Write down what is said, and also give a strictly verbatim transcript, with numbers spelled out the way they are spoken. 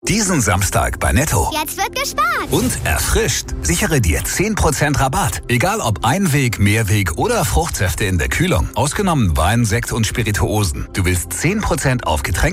Diesen Samstag bei Netto. Jetzt wird gespart. Und erfrischt. Sichere dir zehn Prozent Rabatt. Egal ob Einweg, Mehrweg oder Fruchtsäfte in der Kühlung. Ausgenommen Wein, Sekt und Spirituosen. Du willst zehn Prozent auf Getränke